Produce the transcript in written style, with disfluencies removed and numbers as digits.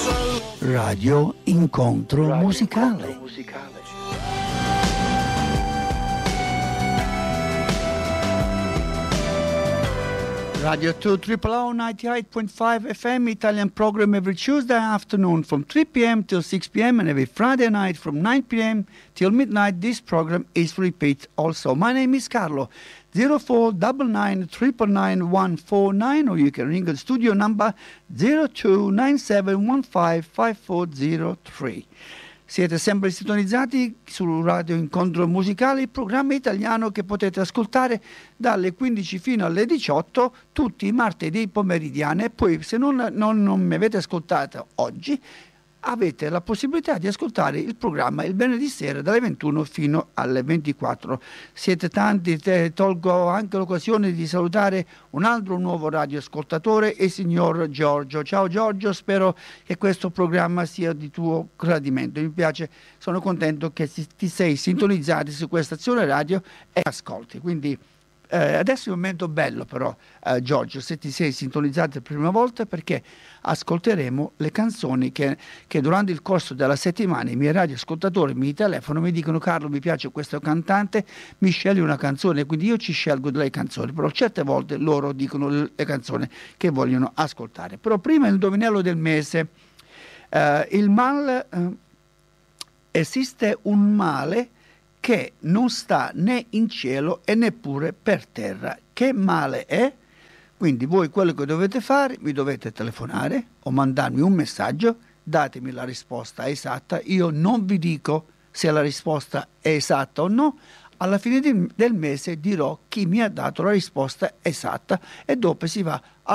Radio Incontro Musicale. Radio 2 Triple 98.5 FM Italian program every Tuesday afternoon from 3 p.m. till 6 p.m. and every Friday night from 9 p.m. till midnight. This program is repeat also. My name is Carlo. 0499 999 149, or you can ring the studio number 0297155403. Siete sempre sintonizzati su Radio Incontro Musicale, il programma italiano che potete ascoltare dalle 15 fino alle 18 tutti i martedì pomeridiani, e poi se non mi avete ascoltato oggi avete la possibilità di ascoltare il programma il venerdì sera dalle 21 fino alle 24. Siete tanti, tolgo anche l'occasione di salutare un altro nuovo radioascoltatore, il signor Giorgio. Ciao Giorgio, spero che questo programma sia di tuo gradimento. Mi piace, sono contento che ti sei sintonizzato su questa stazione radio e ascolti. Quindi adesso è un momento bello però, Giorgio, se ti sei sintonizzato per prima volta, perché ascolteremo le canzoni che durante il corso della settimana i miei radioascoltatori mi telefonano, mi dicono: Carlo, mi piace questo cantante, mi scegli una canzone, quindi io ci scelgo delle canzoni, però certe volte loro dicono le canzoni che vogliono ascoltare. Però prima il indovinello del mese. Il male, esiste un male che non sta né in cielo e neppure per terra. Che male è? Quindi voi quello che dovete fare, mi dovete telefonare o mandarmi un messaggio, datemi la risposta esatta. Io non vi dico se la risposta è esatta o no. Alla fine del mese dirò chi mi ha dato la risposta esatta e dopo si va a